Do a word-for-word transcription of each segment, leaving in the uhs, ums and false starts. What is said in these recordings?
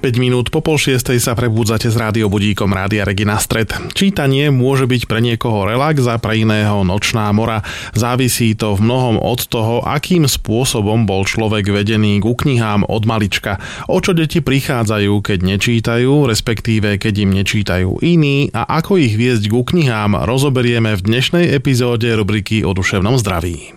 päť minút po pol šiestej sa prebúdzate s rádiobudíkom Rádia Regina Stred. Čítanie môže byť pre niekoho relax a pre iného nočná mora. Závisí to v mnohom od toho, akým spôsobom bol človek vedený ku knihám od malička. O čo deti prichádzajú, keď nečítajú, respektíve keď im nečítajú iní a ako ich viesť ku knihám, rozoberieme v dnešnej epizóde rubriky O duševnom zdraví.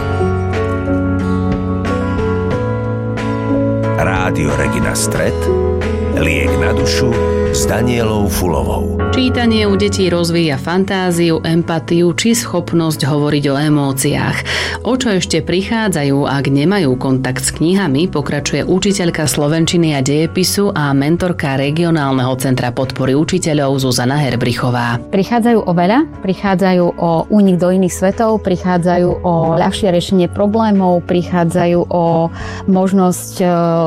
Rádio Regina Stred, liek na dušu s Danielou Fulovou. Čítanie u detí rozvíja fantáziu, empatiu či schopnosť hovoriť o emóciách. O čo ešte prichádzajú, ak nemajú kontakt s knihami, pokračuje učiteľka slovenčiny a dejepisu a mentorka regionálneho centra podpory učiteľov Zuzana Herbrichová. Prichádzajú o veľa, prichádzajú o únik do iných svetov, prichádzajú o ľahšie riešenie problémov, prichádzajú o možnosť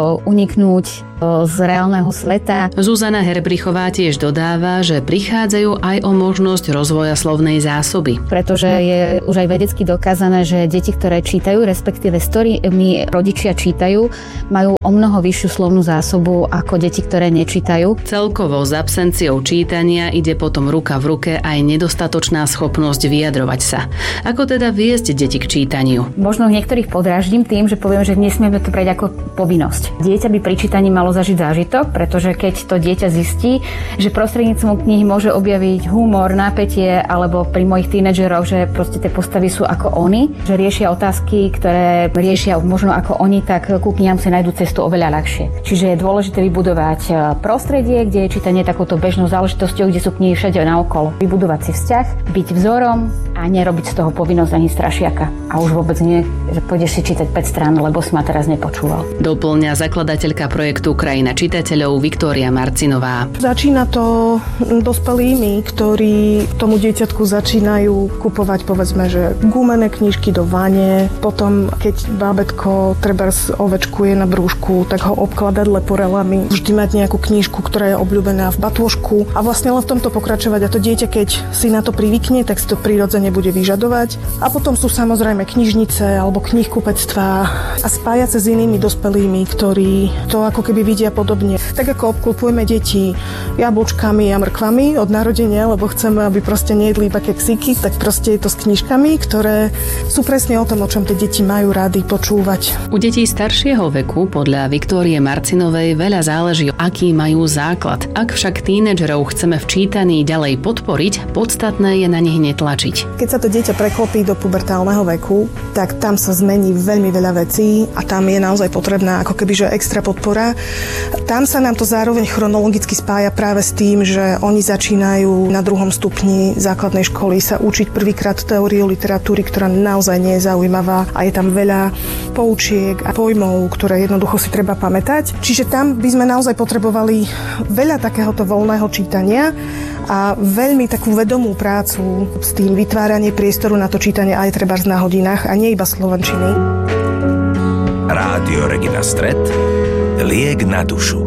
uniknúť z reálneho sveta. Zuzana Herbrichová tiež dodáva, že prichádzajú aj o možnosť rozvoja slovnej zásoby. Pretože je už aj vedecky dokázané, že deti, ktoré čítajú, respektíve s ktorými rodičia čítajú, majú o mnoho vyššiu slovnú zásobu ako deti, ktoré nečítajú. Celkovo s absenciou čítania ide potom ruka v ruke aj nedostatočná schopnosť vyjadrovať sa. Ako teda viesť deti k čítaniu? Možno niektorých podráždim tým, že poviem, že nesmieme to brať ako povinnosť. Dieťa by pri čítaní malo zažiť zážitok, pretože keď to dieťa zistí, že prostredníctvom knihy môže objaviť humor, napätie, alebo pri mojich tínedžeroch, že proste tie postavy sú ako oni, že riešia otázky, ktoré riešia možno ako oni, tak ku knihám si nájdú cestu oveľa ľahšie. Čiže je dôležité vybudovať prostredie, kde je čítanie takouto bežnou záležitosťou, kde sú knihy všade naokolo. Vybudovať si vzťah, byť vzorom a nerobiť z toho povinnosť ani strašiaka. A už vôbec nie, že pôjdeš si čítať päť strán, lebo si ma teraz nepočúval. Doplňa zakladateľka projektu Krajina čitateľov Viktória Marcinová. Začína to dospelými, ktorí tomu dieťatku začínajú kupovať, povedzme, že gumené knižky do vane, potom keď bábätko trebárs ovečkuje na brúšku, tak ho obkladať leporelami, vždy mať nejakú knižku, ktorá je obľúbená v batôžku a vlastne len v tomto pokračovať a to dieťa, keď si na to privykne, tak si to prirodzene bude vyžadovať. A potom sú samozrejme knižnice alebo knihkupectvá a spájať sa s inými dospelými, ktorí to ako keby vidia podobne. Tak ako obklopujeme deti jablčkami a mrkvami od narodenia, lebo chceme, aby proste nejedli iba keksíky, tak proste je to s knižkami, ktoré sú presne o tom, o čom tie deti majú rady počúvať. U detí staršieho veku podľa Viktórie Marcinovej veľa záleží, aký majú základ. Ak však tínedžerov chceme v čítaní ďalej podporiť, podstatné je na nich netlačiť. Keď sa to dieťa preklopí do pubertálneho veku, tak tam sa zmení veľmi veľa vecí a tam je naozaj potrebná ako keby že extra podpora. Tam sa nám to zároveň chronologicky spája práve s tým, že oni začínajú na druhom stupni základnej školy sa učiť prvýkrát teóriu literatúry, ktorá naozaj nie je zaujímavá a je tam veľa poučiek a pojmov, ktoré jednoducho si treba pamätať. Čiže tam by sme naozaj potrebovali veľa takéhoto voľného čítania a veľmi takú vedomú prácu s tým vytváranie priestoru na to čítanie aj trebárs na hodinách a nie iba slovenčiny. Rádio Regina Stred, liek na dušu.